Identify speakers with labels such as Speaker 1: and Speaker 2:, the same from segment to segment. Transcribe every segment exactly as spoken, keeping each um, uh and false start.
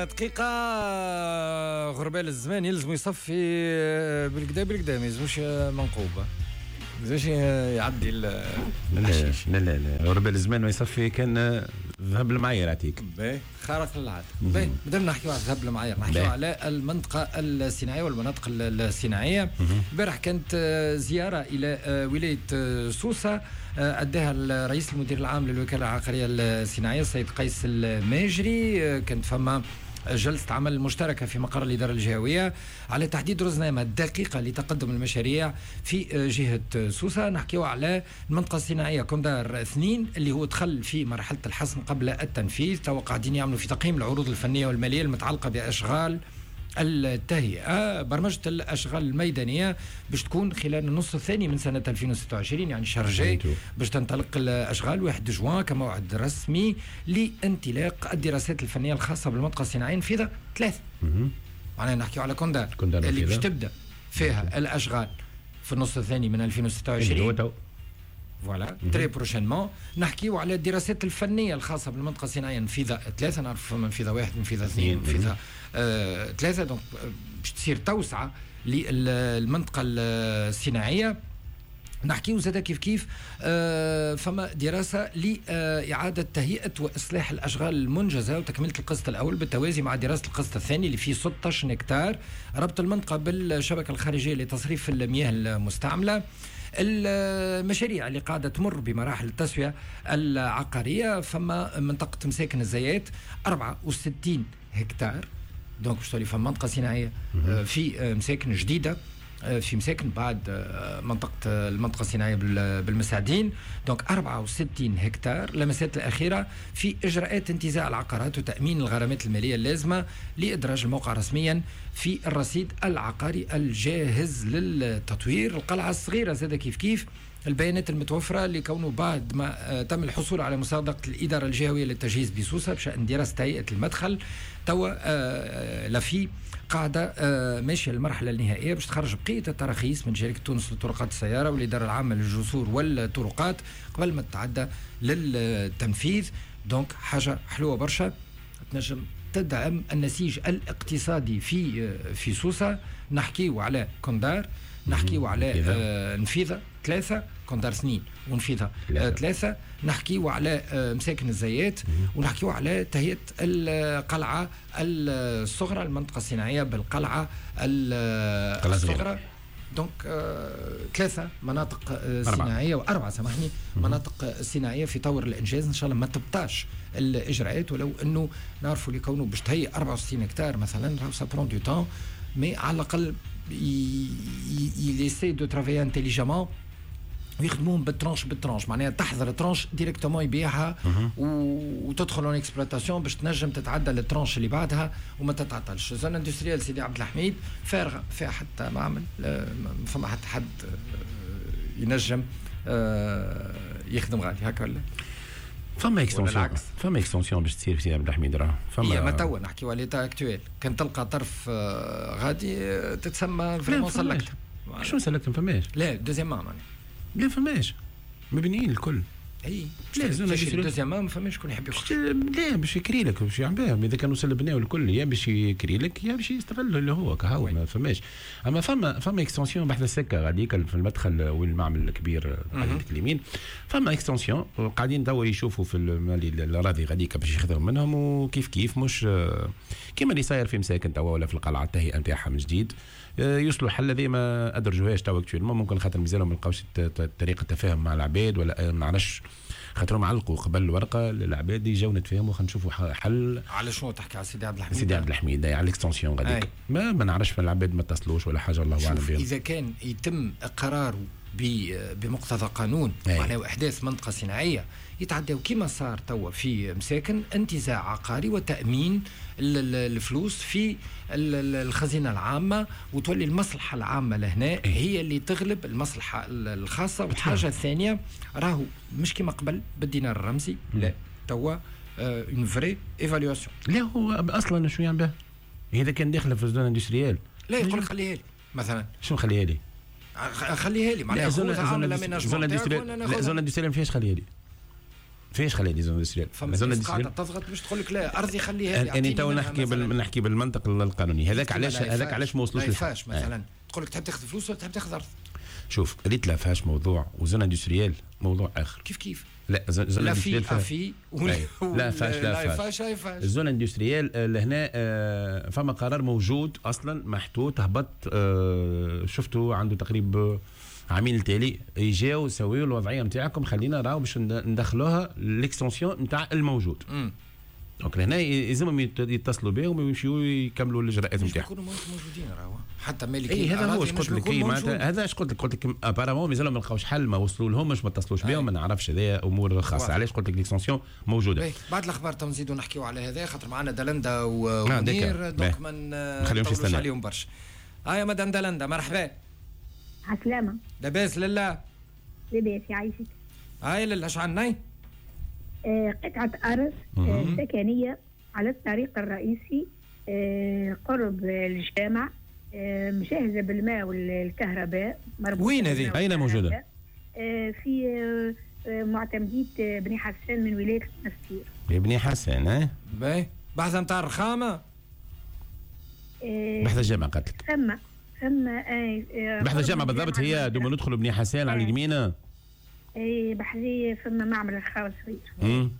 Speaker 1: دقيقة غربال الزمان يلزم يصفي بالكدا بالكدا ما يلزموش منقوبة زاش يعدي الحشيش.
Speaker 2: لا لا لا غربال الزمان ما يصفي كان ذهب المعايير عتيك
Speaker 1: باهي خارق للعادة. باهي بدنا نحكيو على ذهب المعايير، نحكيو على المنطقة الصناعية والمناطق الصناعية. البارح كانت زيارة إلى ولاية سوسة أداها الرئيس المدير العام للوكالة العقارية الصناعية السيد قيس الماجري. كانت فما جلسة عمل مشتركة في مقر الإدارة الجهوية على تحديد رزنامة دقيقة لتقدم المشاريع في جهة سوسة. نحكيو على المنطقة الصناعية كوندار اثنين اللي هو دخل في مرحلة الحسم قبل التنفيذ. تو قاعدين يعملوا في تقييم العروض الفنية والمالية المتعلقة بأشغال التهيئة. برمجة الأشغال الميدانية باش تكون خلال النصف الثاني من سنة ألفين وستة وعشرين يعني الشهر الجاي باش تنطلق الأشغال واحد جوان كموعد رسمي لانطلاق الدراسات الفنية الخاصة بالمنطقة الصناعية نفيذة ثلاثة. معناها نحكيو على كوندار اللي باش تبدأ فيها الأشغال في النصف الثاني من ألفين وستة وعشرين فوالا تري بروشينمون. نحكيو على الدراسات الفنيه الخاصه بالمنطقه الصناعيه نفيذه ثلاثه، نعرف منفذه واحد منفذه اثنين منفذه آه ثلاثه. دونك باش تصير توسعه للمنطقه الصناعيه. نحكيو زادا كيف كيف آه فما دراسه لاعاده تهيئه واصلاح الاشغال المنجزه وتكمله القسط الاول بالتوازي مع دراسه القسط الثاني اللي فيه ستة عشر هكتار ربط المنطقه بالشبكه الخارجيه لتصريف المياه المستعمله. المشاريع اللي قاعدة تمر بمراحل التسوية العقارية فما منطقة مساكن الزيات أربعة وستين هكتار. دونك باش تولي فما منطقة صناعية في مساكن جديدة في مساكن بعد منطقة المنطقة الصناعية بالمساعدين. دونك أربعة وستين هكتار. اللمسات الأخيرة في إجراءات انتزاع العقارات وتأمين الغرامات المالية اللازمة لإدراج الموقع رسميا في الرصيد العقاري الجاهز للتطوير. القلعة الصغيرة زاد كيف كيف البيانات المتوفرة لكونه بعد ما تم الحصول على مصادقة الإدارة الجهوية للتجهيز بسوسة بشأن دراسة هيئة المدخل. توا لفي قاعدة ماشية المرحلة النهائية باش تخرج بقية التراخيص من شركة تونس لطرقات السيارة والإدارة العامة للجسور والطرقات قبل ما تتعدى للتنفيذ. دونك حاجة حلوة برشا تنجم تدعم النسيج الاقتصادي في في سوسة. نحكيو على كوندار، نحكيو على آه نفيذة ثلاثة، كوندار سنين ونفيذة آه ثلاثة. نحكيو على آه مساكن الزيات ونحكيو على تهيئة القلعة الصغرى المنطقة الصناعية بالقلعة الصغرى. دونك آه ثلاثة مناطق آه صناعية وأربعة سامحني مناطق صناعية في طور الإنجاز. إن شاء الله ما تبطاش الإجراءات ولو أنه نعرفوا لكونه باش تهيئ أربعة وستين هكتار مثلا راهو سا برون دو تون مي على الأقل يليسي دو ترافاي انتيليجامون ويخدموهم بالترانش بالترانش معناها تحضر ترانش ديريكتومون يبيعها وتدخل اون اكسبلواتاسيون باش تنجم تتعدى للترانش اللي بعدها وما تتعطلش. زون اندستريال سيدي عبد الحميد فارغه فيها حتى معمل فما حتى حد ينجم يخدم غادي هكا ولا
Speaker 2: فما اكستنسيون فما اكستنسيون باش تصير في سيدي عبد الحميد راه فما
Speaker 1: هي ما توا نحكيو على ليتا اكتويل كان تلقى طرف غادي تتسمى فريمون سلكت
Speaker 2: شنو سلكت ما فماش
Speaker 1: لا دوزيام معناها
Speaker 2: لا فماش مبنيين الكل.
Speaker 1: اي لا زون دوزيام ما فماش شكون يحب يخش
Speaker 2: لا باش يكري لك باش يعملها اذا كانوا سلبناو الكل يا باش يكري لك يا باش يستغل اللي هو كهو ما فماش. اما فما فما اكستنسيون بحذا السكه غاديك في المدخل والمعمل الكبير على اليمين فما اكستنسيون قاعدين توا يشوفوا في الاراضي غاديك باش يخذوا منهم وكيف كيف مش كيما اللي صاير في مساكن توا ولا في القلعه التهيئه نتاعها من جديد يوصلوا حل هذه ما ادرجوهاش توا اكتويلمون ممكن خاطر مازالوا ما لقاوش طريقه تفاهم مع العباد ولا ما عرفش خاطرهم علقوا قبل الورقه للعباد يجاو نتفاهموا خلينا نشوفوا حل.
Speaker 1: على شنو تحكي على سيدي عبد الحميد؟
Speaker 2: سيدي عبد الحميد على الاكستنسيون غاديك ما ما نعرفش العباد ما اتصلوش ولا حاجه الله اعلم بهم.
Speaker 1: اذا كان يتم اقراره بمقتضى قانون معناه احداث منطقه صناعيه يتعداو كما صار توا في مساكن انتزاع عقاري وتامين الفلوس في الخزينه العامه وتولي المصلحه العامه لهنا هي اللي تغلب المصلحه الخاصه. والحاجه الثانيه راهو مش كما قبل بالدينار الرمزي لا توا اون فري ايفالواسيون.
Speaker 2: لا هو اصلا شو يعمل به اذا كان داخله في الزون اندستريال
Speaker 1: لا يقول لك خليها لي مثلا
Speaker 2: شنو خليها لي
Speaker 1: خليها لي معناها
Speaker 2: زون زون اندستريال لا زون اندستريال ما فيهاش خليها لي فيش خلي لي زون اندستريال
Speaker 1: فما زون قاعده تضغط باش تقول لك لا ارضي خليها لي.
Speaker 2: انا تو نحكي بال... نحكي بالمنطق القانوني هذاك. علاش هذاك علاش ما وصلوش
Speaker 1: للفاش مثلا آه. تقول لك تحب تاخذ فلوس ولا تحب تاخذ ارض؟
Speaker 2: شوف ريت لا فيهاش موضوع وزون اندستريال موضوع اخر.
Speaker 1: كيف كيف
Speaker 2: لا زون
Speaker 1: لا في افي
Speaker 2: لا فاش لا فاش الزون اندستريال لهنا آه فما قرار موجود اصلا محطوط هبط آه شفتوا عنده تقريبا عامين التالي يجاو سويوا الوضعيه نتاعكم خلينا راهو باش ندخلوها ليكستنسيون نتاع الموجود. دونك هنا يلزمهم يتصلوا بهم ويمشيوا يكملوا الاجراءات نتاعهم.
Speaker 1: يكونوا موجودين راهو حتى مالك
Speaker 2: اي هذا هو اش قلت لك معناتها هذا اش قلت لك قلت لك ابارامون مازالوا ما لقاوش حل ما وصلوا لهمش ما اتصلوش بهم ما نعرفش هذا امور خاصه. علاش قلت لك ليكستنسيون موجوده.
Speaker 1: بعد الاخبار تو نزيدوا نحكيوا على هذا خاطر معنا دلندا ومنير دونك ما نخليهمش عليهم برشا. ها يا مدام دلندا مرحبا.
Speaker 3: عسلامة.
Speaker 1: لاباس لله.
Speaker 3: لاباس يعيشك.
Speaker 1: هاي لله اش عندنا؟
Speaker 3: آه قطعة أرض آه سكنية على الطريق الرئيسي آه قرب الجامع آه مجهزة بالماء والكهرباء.
Speaker 1: وين هذه؟
Speaker 2: أين موجودة؟
Speaker 3: آه في آه معتمدية بني حسان من ولاية المستير.
Speaker 2: بني حسان ها؟
Speaker 1: باهي بحث نتاع الرخامة؟
Speaker 3: آه
Speaker 2: بحث الجامع قالت لك.
Speaker 3: ثم ثم آه
Speaker 2: بحث الجامعة بالضبط هي دوما ندخلوا بني حسان على اليمين.
Speaker 3: اي بحذي ثم معمل الخاوة صغير.
Speaker 2: امم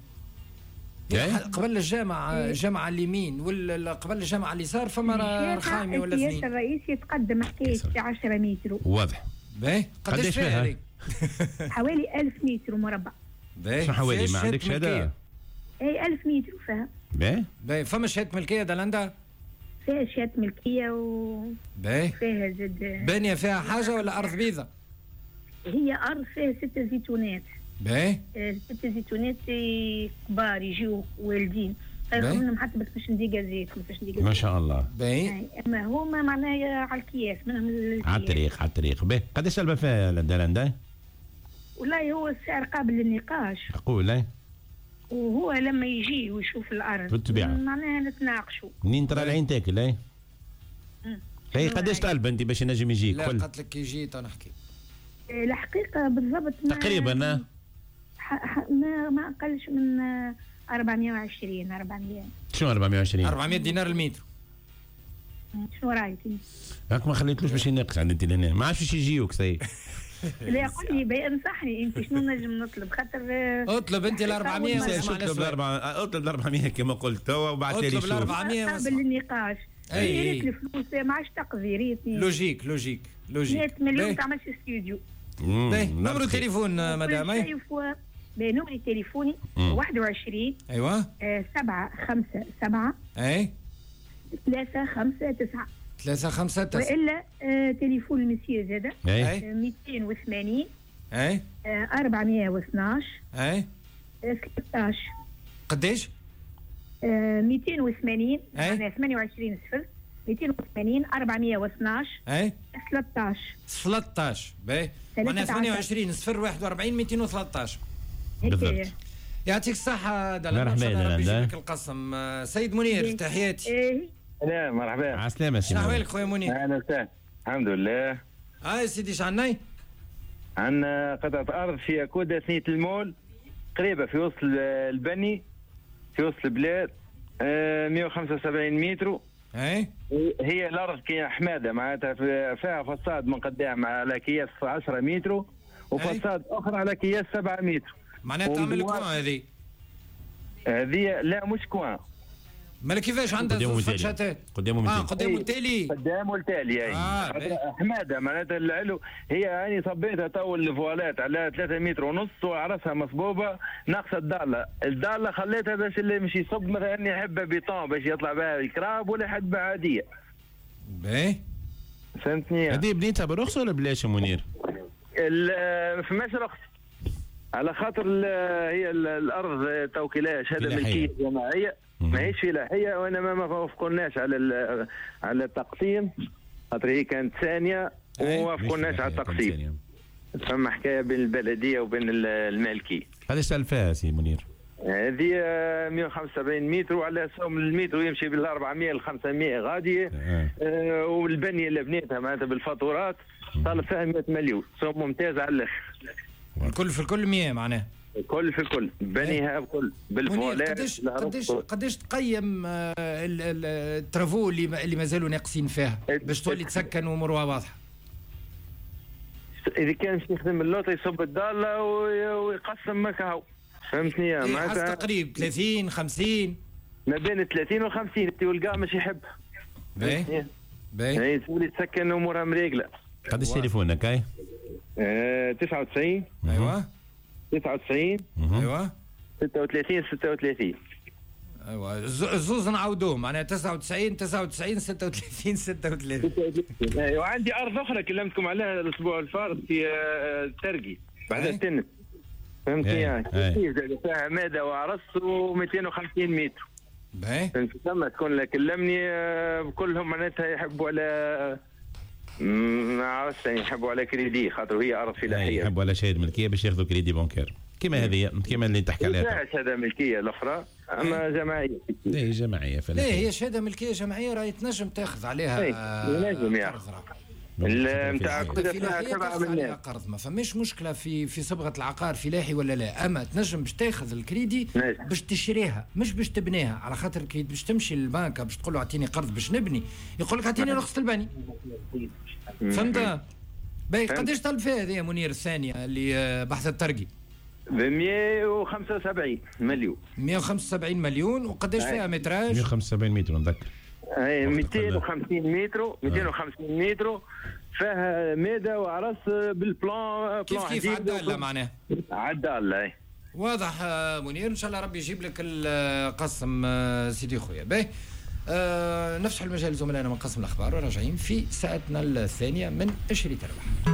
Speaker 1: قبل الجامعة الجامعة على اليمين ولا قبل الجامعة على اليسار فما رخامي ولا اثنين.
Speaker 3: السياسة الرئيس يتقدم حكاية عشرة متر.
Speaker 2: واضح.
Speaker 1: باهي قداش فيها؟
Speaker 3: حوالي ألف متر مربع.
Speaker 1: باهي
Speaker 2: شو حوالي ما عندكش هذا؟
Speaker 3: اي ألف متر فيها.
Speaker 2: باهي
Speaker 1: باهي فما شهادة ملكية دلندا؟
Speaker 3: فيها شهادة ملكية و
Speaker 1: باهي
Speaker 3: فيها زد
Speaker 1: بانية فيها حاجة ولا أرض بيضاء؟
Speaker 3: هي أرض فيها ستة زيتونات.
Speaker 1: باهي
Speaker 3: ستة زيتونات كبار يجيو والدين ياخذ منهم حتى بس باش نديقة زيت باش نديقة
Speaker 2: ما شاء الله.
Speaker 1: باهي
Speaker 3: اما هما معناها على الكياس منهم
Speaker 2: على الطريق على الطريق. باهي قداش البا فيها دلندا؟
Speaker 3: والله هو السعر قابل للنقاش.
Speaker 2: قول اي
Speaker 3: وهو لما يجي ويشوف الارض
Speaker 2: بالطبيعه
Speaker 3: معناها نتناقشوا.
Speaker 2: منين ترى العين تاكل اي؟ اي قداش طالبه انت باش ينجم يجيك؟
Speaker 1: لا قالت لك يجي تو نحكي.
Speaker 3: الحقيقه بالضبط
Speaker 2: تقريبا
Speaker 3: ما ما اقلش من أربعمائة وعشرين أربعمائة.
Speaker 2: شنو أربعمائة وعشرين؟
Speaker 1: أربعمائة دينار المتر.
Speaker 3: شنو رايك؟
Speaker 2: هاك ما خليتلوش باش يناقش عند انت لهنا ما عرفش باش يجيوك سي.
Speaker 3: لا قل لي انصحني انت شنو نجم نطلب خاطر
Speaker 1: اطلب انت ال أربعمائة
Speaker 2: اطلب ال اطلب ال أربعمائة كما قلت توا وبعد تالي شوف.
Speaker 1: اطلب ال أربعمائة
Speaker 3: قبل النقاش.
Speaker 1: اي
Speaker 3: ريت الفلوس ما عادش تقدير.
Speaker 1: لوجيك لوجيك لوجيك.
Speaker 3: مئة مليون تعمل استوديو.
Speaker 1: باهي نمرو التليفون مدام اي؟
Speaker 3: نمري تليفوني واحد وعشرين
Speaker 1: ايوه
Speaker 3: سبعة خمسة سبعة
Speaker 1: اي
Speaker 3: ثلاثة خمسة تسعة
Speaker 1: ثلاثة خمسة تسعة
Speaker 3: والا آه تليفون المسيو زاده
Speaker 2: اي
Speaker 3: مئتين وثمانين
Speaker 1: اي
Speaker 3: آه أربعمائة واثناش
Speaker 1: اي
Speaker 3: ثلاثة عشر.
Speaker 1: قداش؟
Speaker 3: آه مئتين وثمانين
Speaker 1: معناها
Speaker 3: ثمانية وعشرين صفر مئتين وثمانين أربعمائة واثناش
Speaker 1: اي
Speaker 3: ثلاثة عشر
Speaker 1: ثلاثة عشر. باهي معناها ثمانية وعشرين صفر واحد وأربعين مئتين وثلاثة عشر.
Speaker 2: بالضبط.
Speaker 1: يعطيك الصحة دلال.
Speaker 2: مرحبا دلال.
Speaker 1: القسم سيد منير تحياتي.
Speaker 4: لا مرحبا.
Speaker 2: عسلامة سيدي.
Speaker 1: شنو احوالك خويا منير؟
Speaker 4: اهلا وسهلا. الحمد لله.
Speaker 1: اه سيدي اش عندنا؟
Speaker 4: عندنا قطعة أرض في كودة ثنية المول قريبة في وسط البني في وسط البلاد آه مئة وخمسة وسبعين متر.
Speaker 1: اي
Speaker 4: هي الأرض كي حمادة معناتها فيها فصاد من قدام على كياس عشرة متر وفصاد أخرى على كياس سبعة متر.
Speaker 1: معناتها تعمل كوان هذه؟
Speaker 4: هذه لا مش كوان.
Speaker 1: مالا كيفاش عندها زوج فتشاتات؟
Speaker 2: قدامه التالي.
Speaker 1: اه قدامه التالي.
Speaker 4: قدامه التالي اي.
Speaker 1: آه
Speaker 4: حماده معناتها العلو هي يعني صبيتها تو الفوالات على ثلاثة متر ونص وعرسها مصبوبه ناقصه الضاله، الضاله خليتها باش اللي مش يصب مثلا يحب بيطون باش يطلع بها الكراب ولا يحب عاديه.
Speaker 1: باهي
Speaker 4: فهمتني؟
Speaker 2: هذه بنيتها برخص ولا بلاش منير؟
Speaker 4: في ماشي رخص. على خاطر هي الارض توكيلها شهاده ملكيه جماعيه ماهيش فلاحيه وانا ما وافقناش على على التقسيم خاطر هي كانت ثانيه وما وافقناش على التقسيم. فما حكايه بين البلديه وبين المالكيه.
Speaker 2: قداش سالفها سي منير؟
Speaker 4: هذه مئة وخمسة وسبعين متر وعلى سوم المتر يمشي بال أربعمائة ل خمسمائة غاديه. آه. آه والبنيه اللي بنيتها معناتها بالفاتورات طالب فيها مئة مليون سوم ممتاز على الاخر.
Speaker 1: الكل في الكل مئة معناها.
Speaker 4: كل في كل بنيها بكل بالفولات.
Speaker 1: قداش قداش قداش تقيم الترافو اللي اللي مازالوا ناقصين فيها باش تولي تسكن وامورها واضحه؟
Speaker 4: اذا كان يخدم اللوطه يصب الضاله ويقسم مكاهو، فهمتني؟
Speaker 1: إيه معناتها تقريب ثلاثين خمسين
Speaker 4: ما بين ثلاثين و خمسين انت والقاع مش يحبها.
Speaker 1: باهي باهي
Speaker 4: اي تولي تسكن امورها مريقله.
Speaker 2: قداش تليفونك هاي؟
Speaker 4: آه تسعة وتسعين
Speaker 1: ايوه
Speaker 4: تسعة وتسعين
Speaker 1: ايوه
Speaker 4: ستة وثلاثين ستة وثلاثين
Speaker 1: ايوه الزوز نعاودوهم معناها تسعة وتسعين تسعة وتسعين ستة وثلاثين ستة وثلاثين.
Speaker 4: ايوه وعندي ارض اخرى كلمتكم عليها الاسبوع الفارط في الترقي بعد التنس، فهمتني؟ يعني فيها ماده وعرس و250 متر.
Speaker 1: باهي
Speaker 4: ثم تكون كلمني كلهم معناتها يحبوا على ما عرفتش يحبوا على كريدي خاطر هي ارض فلاحيه،
Speaker 2: يحبوا على شهاده ملكيه باش ياخذوا كريدي بنكير كيما هذه كيما اللي تحكي عليها.
Speaker 4: لا شهاده ملكيه الاخرى اما جماعيه.
Speaker 2: لا جماعيه فلاحيه.
Speaker 1: لا هي شهاده ملكيه جماعيه راهي تنجم تاخذ عليها
Speaker 4: ينجم يعني نتاع
Speaker 1: عليها قرض، ما فماش مشكله في في صبغه العقار فلاحي ولا لا، اما تنجم باش تاخذ الكريدي باش تشريها مش باش تبنيها، على خاطر كي باش تمشي للبنك باش تقول له اعطيني قرض باش نبني يقول لك اعطيني رخصه البني. فهمت؟ باهي قداش طلب فيها هذه يا منير الثانيه اللي بحث الترقي؟
Speaker 4: ب مئة وخمسة وسبعين مليون.
Speaker 1: مئة وخمسة وسبعين مليون. وقداش فيها متراج؟
Speaker 2: مئة وخمسة وسبعين متر نذكر.
Speaker 4: اي مئتين وخمسين متر مئتين وخمسين متر فيها ميدا وعرس بالبلان
Speaker 1: كيف كيف عدالة معناها؟
Speaker 4: عدالة اي
Speaker 1: واضح منير. ان شاء الله ربي يجيب لك القسم سيدي خويا. باهي آه نفسح المجال زملائنا من قسم الاخبار وراجعين في ساعتنا الثانيه من عشرين تربح.